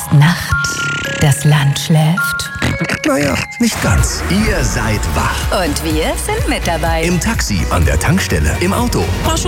Nacht, das Land schläft. Naja, nicht ganz. Ihr seid wach. Und wir sind mit dabei. Im Taxi, an der Tankstelle, im Auto.